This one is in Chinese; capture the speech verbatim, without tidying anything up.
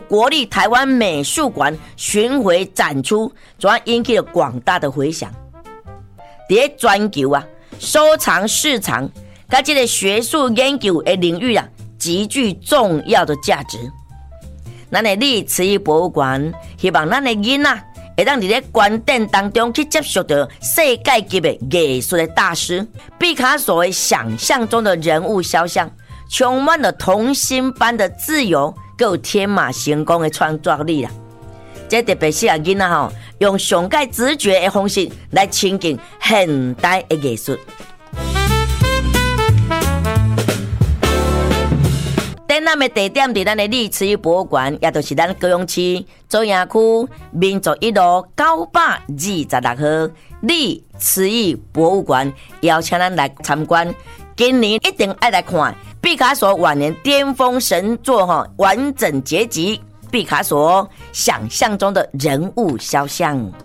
国立台湾美术馆巡回展出，主要引起了广大的回响。在全球啊，收藏市场跟这个学术研究的领域啊，极具重要的价值。咱的历慈义博物馆希望咱的囡仔会当伫咧观点当中去接触到世界级的艺术的大师毕卡索的想象中的人物肖像，充满了童心般的自由，还有天马行空的创造力啦。这特别适合囡仔吼，用上界直觉的方式来亲近现代的艺术。展览的地点在咱的历慈义博物馆，也就是咱高雄市左营区民族一路九百二十六号历慈义博物馆，邀请咱来参观。今年一定要来看毕卡索晚年巅峰神作哈完整结集，毕卡索想象中的人物肖像。